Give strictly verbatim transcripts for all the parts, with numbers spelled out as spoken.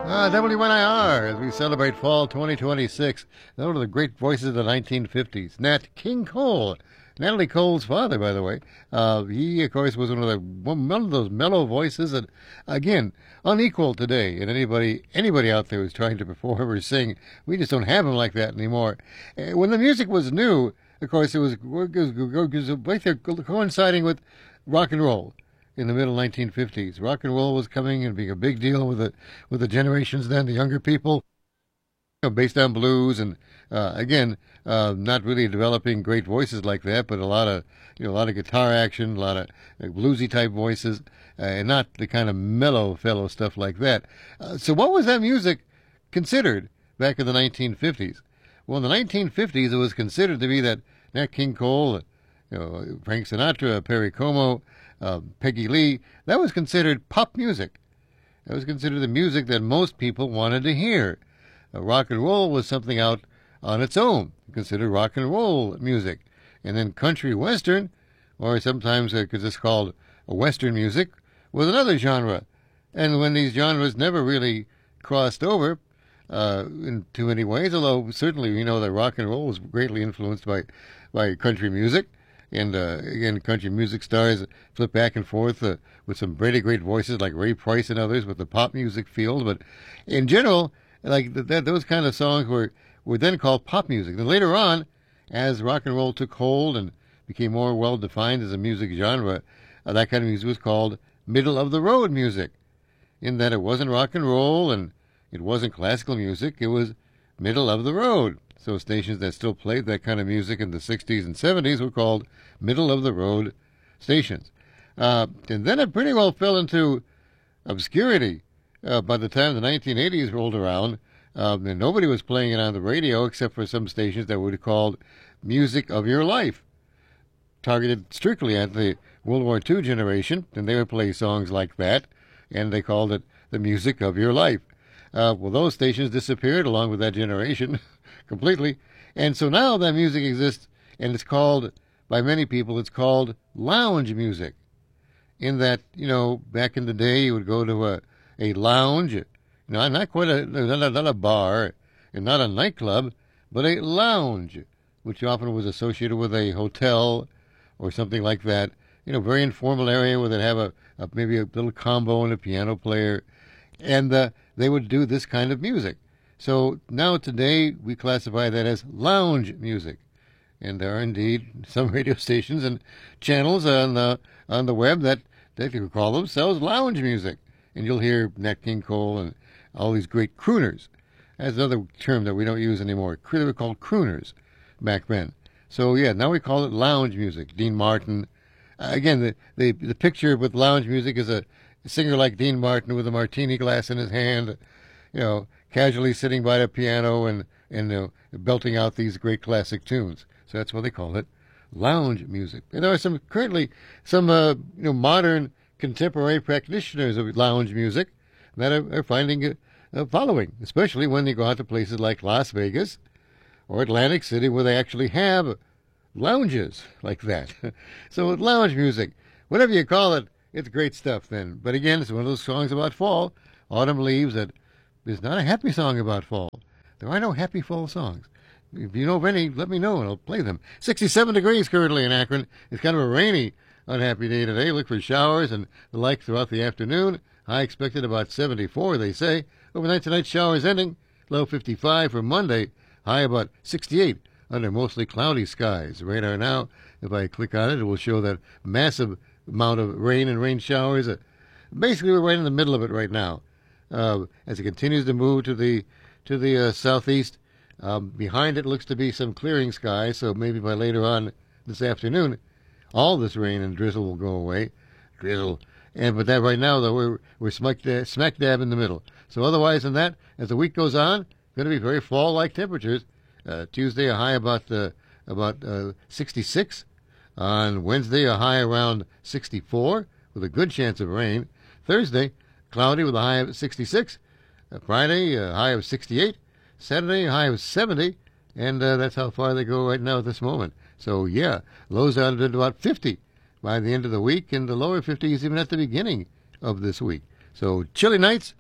Ah, W N I R, as we celebrate fall twenty twenty-six. One of the great voices of the nineteen fifties, Nat King Cole. Natalie Cole's father, by the way. Uh, he, of course, was one of the one of those mellow voices that, again, unequal today. And anybody anybody out there who's trying to perform or sing, we just don't have him like that anymore. Uh, When the music was new, of course, it was, it was, it was right there coinciding with rock and roll in the middle nineteen fifties. Rock and roll was coming and being a big deal with the with the generations then, the younger people, you know, based on blues and uh, again, uh, not really developing great voices like that, but a lot of you know a lot of guitar action, a lot of uh, bluesy type voices, uh, and not the kind of mellow fellow stuff like that. Uh, so, what was that music considered back in the nineteen fifties? Well, in the nineteen fifties, it was considered to be that Nat King Cole, you know, Frank Sinatra, Perry Como, uh, Peggy Lee. That was considered pop music. That was considered the music that most people wanted to hear. Uh, rock and roll was something out on its own, considered rock and roll music. And then country western, or sometimes because uh, it's called western music, was another genre. And when these genres never really crossed over uh, in too many ways, although certainly we know that rock and roll was greatly influenced by, by country music. And uh, again, country music stars flip back and forth uh, with some really great voices like Ray Price and others with the pop music field. But in general, like th- that, those kind of songs were, were then called pop music. Then later on, as rock and roll took hold and became more well defined as a music genre, uh, that kind of music was called middle of the road music. In that it wasn't rock and roll and it wasn't classical music, it was middle of the road. So stations that still played that kind of music in the sixties and seventies were called middle of the road stations. Uh, and then it pretty well fell into obscurity uh, by the time the nineteen eighties rolled around. Um, and nobody was playing it on the radio except for some stations that were called music of your life, targeted strictly at the World War Two generation, and they would play songs like that, and they called it the music of your life. Uh, well, those stations disappeared along with that generation completely, and so now that music exists, and it's called, by many people, it's called lounge music. In that, you know, back in the day, you would go to a, a lounge, you know, not quite a, not a, not a bar, and not a nightclub, but a lounge, which often was associated with a hotel or something like that. You know, very informal area where they'd have a, a maybe a little combo and a piano player, and uh, they would do this kind of music. So now today we classify that as lounge music, and there are indeed some radio stations and channels on the on the web that they can call themselves lounge music, and you'll hear Nat King Cole and all these great crooners. That's another term that we don't use anymore. They were called crooners back then. So yeah, now we call it lounge music. Dean Martin. Uh, again, the, the the picture with lounge music is a singer like Dean Martin with a martini glass in his hand, you know, casually sitting by the piano and and uh, belting out these great classic tunes. So that's why they call it lounge music. And there are some currently some uh, you know modern contemporary practitioners of lounge music that are, are finding a, a following, especially when they go out to places like Las Vegas or Atlantic City, where they actually have lounges like that. So lounge music, whatever you call it, it's great stuff then. But again, it's one of those songs about fall, autumn leaves, that is not a happy song about fall. There are no happy fall songs. If you know of any, let me know and I'll play them. sixty-seven degrees currently in Akron. It's kind of a rainy, unhappy day today. Look for showers and the like throughout the afternoon. High expected about seventy-four, they say. Overnight tonight, showers ending. Low fifty-five for Monday. High about sixty-eight under mostly cloudy skies. Radar now, if I click on it, it will show that massive amount of rain and rain showers. Uh, basically, we're right in the middle of it right now. Uh, as it continues to move to the to the uh, southeast, um, behind it looks to be some clearing skies. So maybe by later on this afternoon, all this rain and drizzle will go away. Drizzle, and but that right now though we're we're smack dab, smack dab in the middle. So otherwise than that, as the week goes on, going to be very fall-like temperatures. Uh, Tuesday a high about uh, about uh, sixty-six. On Wednesday a high around sixty-four with a good chance of rain. Thursday cloudy with a high of sixty-six. Uh, Friday a high of sixty-eight. Saturday a high of seventy. And uh, that's how far they go right now at this moment. So yeah, lows out at about fifty by the end of the week, and the lower fifties even at the beginning of this week. So chilly nights.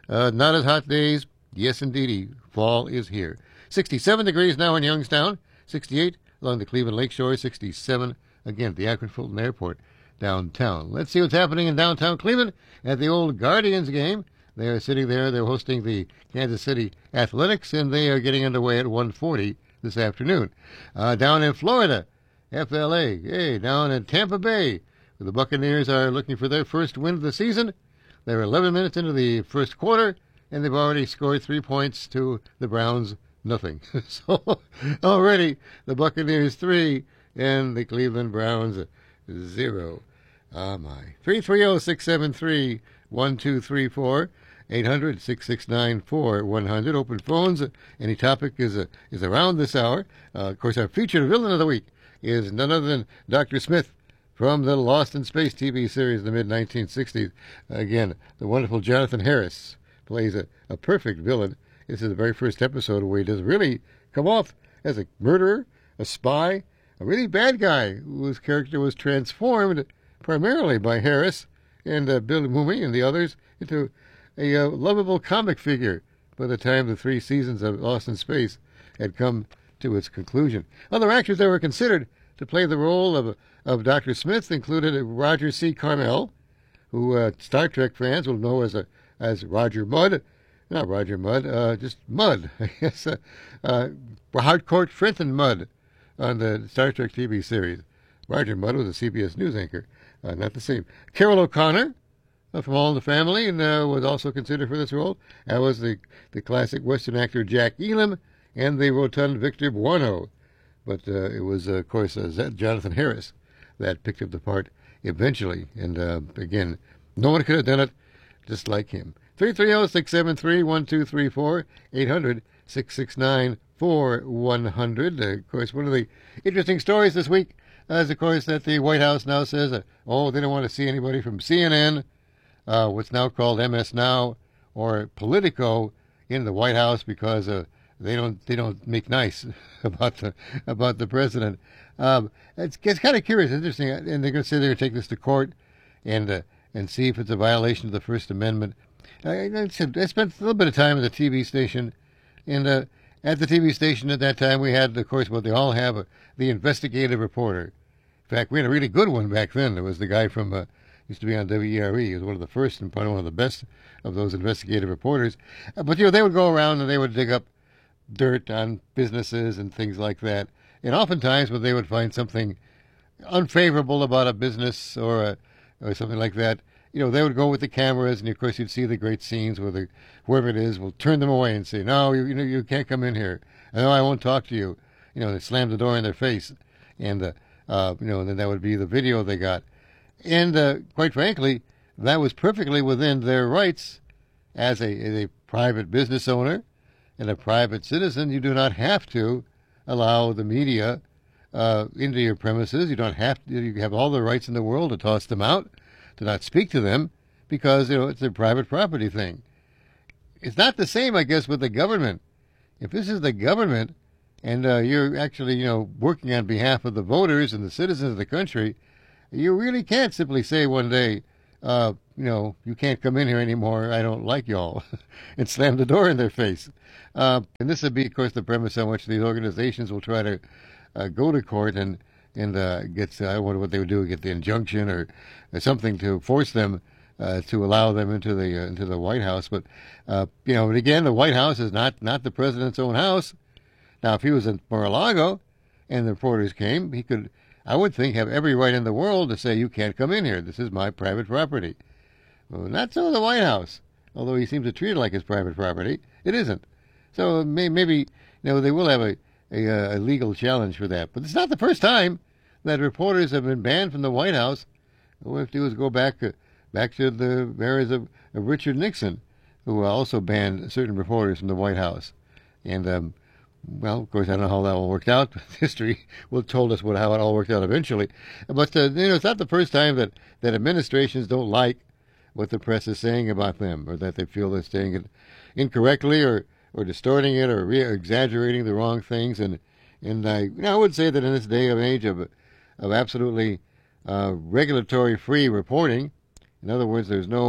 Uh, not as hot days. Yes, indeedy. Fall is here. sixty-seven degrees now in Youngstown. sixty-eight along the Cleveland Lakeshore. sixty-seven again at the Akron Fulton Airport downtown. Let's see what's happening in downtown Cleveland at the old Guardians game. They are sitting there. They're hosting the Kansas City Athletics, and they are getting underway at one forty this afternoon. Uh, down in Florida, F L A, hey, down in Tampa Bay, the Buccaneers are looking for their first win of the season. They're eleven minutes into the first quarter, and they've already scored three points to the Browns, nothing. So already the Buccaneers three and the Cleveland Browns zero. Ah, my. three three zero, six seven three, one two three four. eight hundred, six six nine, four one hundred. Open phones. Any topic is uh, is around this hour. Uh, of course, our featured villain of the week is none other than Doctor Smith from the Lost in Space T V series in the mid nineteen sixties. Again, the wonderful Jonathan Harris plays a, a perfect villain. This is the very first episode where he does really come off as a murderer, a spy, a really bad guy whose character was transformed primarily by Harris and uh, Bill Mumy and the others into a uh, lovable comic figure by the time the three seasons of Lost in Space had come to its conclusion. Other actors that were considered to play the role of of Doctor Smith included Roger C. Carmel, who uh, Star Trek fans will know as a as Roger Mudd, not Roger Mudd, uh, just Mudd, I guess. Uh, uh, Harcourt Trenton Mudd on the Star Trek T V series. Roger Mudd was a C B S News anchor, uh, not the same. Carol O'Connor, uh, from All in the Family, and uh, was also considered for this role. That was the, the classic Western actor Jack Elam and the rotund Victor Buono. But uh, it was, uh, of course, uh, Jonathan Harris that picked up the part eventually. And uh, again, no one could have done it just like him. three three zero, six seven three, one two three four, eight hundred, six six nine, four one hundred. Uh, of course, one of the interesting stories this week is, of course, that the White House now says, uh, oh, they don't want to see anybody from C N N, uh, what's now called M S Now, or Politico in the White House because uh, they don't they don't make nice about the about the president. Um, it's, it's kind of curious, interesting, and they're going to say they're going to take this to court and uh, and see if it's a violation of the First Amendment. I, I spent a little bit of time at the T V station, and uh, at the T V station at that time we had, of course, what they all have, uh, the investigative reporter. In fact, we had a really good one back then. There was the guy from, uh, used to be on W E R E. He was one of the first and probably one of the best of those investigative reporters. Uh, but, you know, they would go around and they would dig up dirt on businesses and things like that. And oftentimes when they would find something unfavorable about a business or a, or something like that, you know, they would go with the cameras, and of course you'd see the great scenes where the whoever it is will turn them away and say, "No, you, you know, you can't come in here. No, I won't talk to you." You know, they slam the door in their face, and uh, uh, you know, then that would be the video they got. And uh, quite frankly, that was perfectly within their rights as a, as a private business owner and a private citizen. You do not have to allow the media uh, into your premises. You don't have to. You have all the rights in the world to toss them out, to not speak to them, because, you know, it's a private property thing. It's not the same, I guess, with the government. If this is the government and uh, you're actually, you know, working on behalf of the voters and the citizens of the country, you really can't simply say one day, uh, you know, you can't come in here anymore, I don't like y'all, and slam the door in their face. Uh, and this would be, of course, the premise on which these organizations will try to uh, go to court and and uh, get, uh, I wonder what they would do, get the injunction or, or something to force them uh, to allow them into the uh, into the White House. But, uh, you know, and again, the White House is not, not the president's own house. Now, if he was in Mar-a-Lago and the reporters came, he could, I would think, have every right in the world to say, you can't come in here. This is my private property. Well, not so the White House. Although he seems to treat it like his private property, it isn't. So may, maybe, you know, they will have a, a, a legal challenge for that. But it's not the first time that reporters have been banned from the White House. All we have to do is go back, uh, back to the eras of, of Richard Nixon, who also banned certain reporters from the White House. And, um, well, of course, I don't know how that all worked out. History will told us what how it all worked out eventually. But, uh, you know, it's not the first time that, that administrations don't like what the press is saying about them, or that they feel they're saying it incorrectly or, or distorting it or re- exaggerating the wrong things. And and I, you know, I would say that in this day and age of, of absolutely uh, regulatory-free reporting, in other words, there's no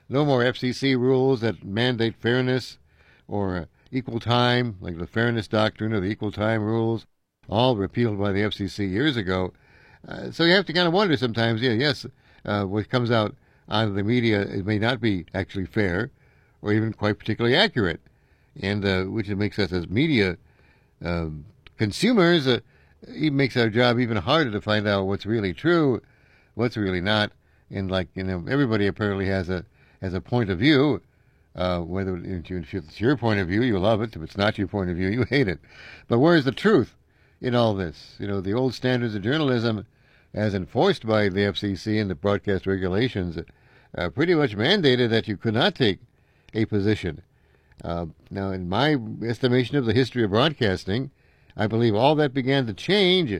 No more F C C rules that mandate fairness or uh, equal time, like the fairness doctrine or the equal time rules, all repealed by the F C C years ago. Uh, so you have to kind of wonder sometimes, yeah, yes, uh, what comes out on the media, it may not be actually fair or even quite particularly accurate. And uh, which makes us as media um, consumers, uh, it makes our job even harder to find out what's really true, what's really not. And like, you know, everybody apparently has a has a point of view. Uh, whether if it's your point of view, you love it. If it's not your point of view, you hate it. But where is the truth in all this? You know, the old standards of journalism, as enforced by the F C C and the broadcast regulations, uh, pretty much mandated that you could not take a position. Uh, now, in my estimation of the history of broadcasting, I believe all that began to change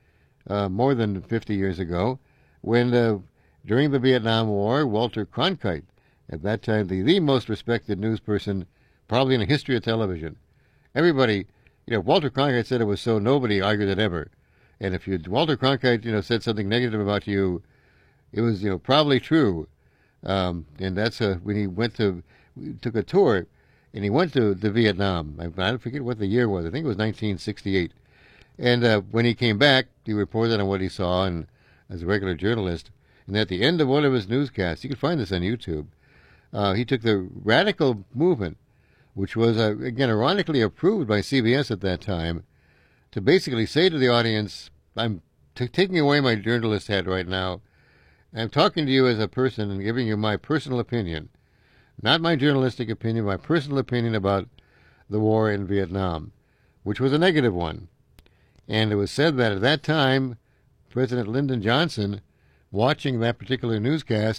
uh, more than fifty years ago when, uh, during the Vietnam War, Walter Cronkite, at that time the, the most respected news person probably in the history of television. Everybody, you know, Walter Cronkite said it was so, nobody argued it ever. And if you Walter Cronkite, you know, said something negative about you, it was, you know, probably true. Um, and that's uh, when he went to, took a tour, and he went to, to Vietnam. I, I forget what the year was. I think it was nineteen sixty-eight. And uh, when he came back, he reported on what he saw, and as a regular journalist. And at the end of one of his newscasts, you can find this on YouTube, uh, he took the radical movement, which was, uh, again, ironically approved by C B S at that time, to basically say to the audience, I'm t- taking away my journalist hat right now. I'm talking to you as a person and giving you my personal opinion, not my journalistic opinion, my personal opinion about the war in Vietnam, which was a negative one. And it was said that at that time, President Lyndon Johnson, watching that particular newscast,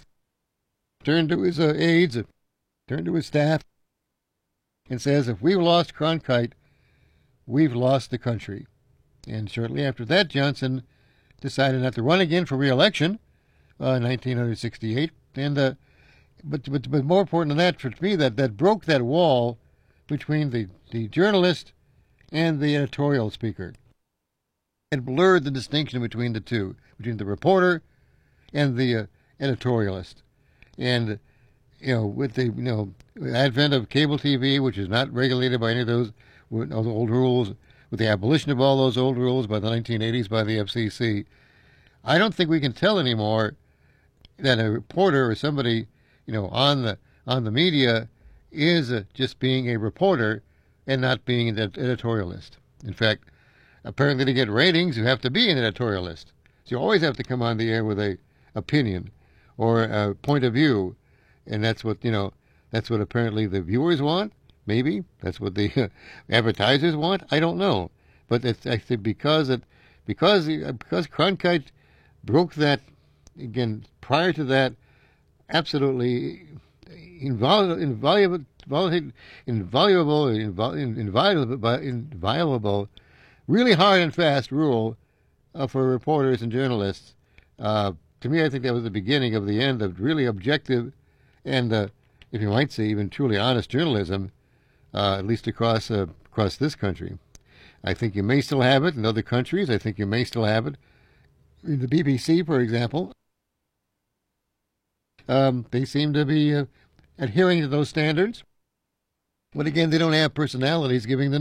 turned to his uh, aides, turned to his staff, and says, if we've lost Cronkite, we've lost the country. And shortly after that, Johnson decided not to run again for re-election uh, in nineteen sixty-eight. And uh, but, but but more important than that, for me, that, that broke that wall between the, the journalist and the editorial speaker. It blurred the distinction between the two, between the reporter and the uh, editorialist. And, you know, with the, you know, advent of cable T V, which is not regulated by any of those, those old rules, with the abolition of all those old rules by the nineteen eighties by the F C C, I don't think we can tell anymore that a reporter or somebody, you know, on the on the media is uh, just being a reporter and not being an editorialist. In fact, apparently to get ratings, you have to be an editorialist. So you always have to come on the air with a opinion or a point of view, and that's what, you know, that's what apparently the viewers want. Maybe that's what the uh, advertisers want. I don't know, but it's actually because it because because Cronkite broke that again. Prior to that, absolutely invaluable, invaluable, invaluable, invaluable, inviolable, really hard and fast rule uh, for reporters and journalists. Uh, to me, I think that was the beginning of the end of really objective and, uh, if you might say, even truly honest journalism. Uh, at least across uh, across this country. I think you may still have it in other countries. I think you may still have it in the B B C, for example. Um, they seem to be uh, adhering to those standards. But again, they don't have personalities giving them